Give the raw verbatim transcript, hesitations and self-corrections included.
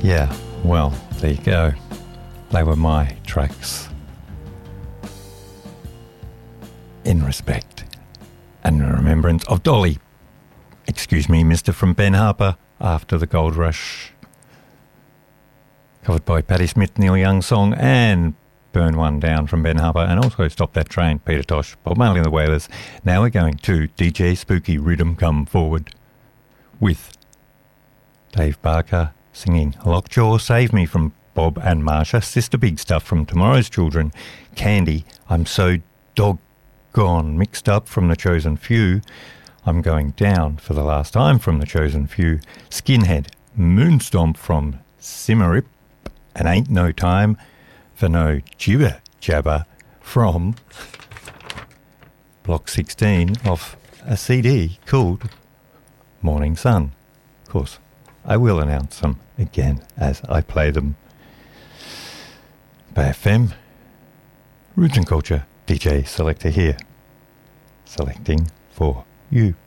Yeah, well, there you go. They were my tracks. In respect and remembrance of Dolly. Excuse me, Mister from Ben Harper, After the Gold Rush. Covered by Patti Smith, Neil Young song, and Burn One Down from Ben Harper, and also Stop That Train, Peter Tosh, Bob Marley and the Wailers. Now we're going to D J Spooky Rhythm Come Forward with Dave Barker singing Lockjaw, Save Me from Bob and Marsha, Sister Big Stuff from Tomorrow's Children, Candy, I'm So Doggone Mixed Up from The Chosen Few, I'm Going Down for the Last Time from The Chosen Few, Skinhead, Moonstomp from Simmerip, and Ain't No Time for No Jibber Jabber from Block sixteen of a C D called Morning Sun. Of course, I will announce them again as I play them. Bay F M, Roots and Culture, D J Selector here, selecting for you.